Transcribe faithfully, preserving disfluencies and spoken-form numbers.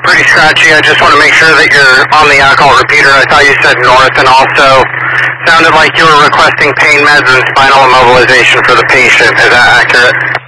pretty scratchy. I just want to make sure that you're on the alcohol repeater. I thought you said north, and also sounded like you were requesting pain meds and spinal immobilization for the patient. Is that accurate?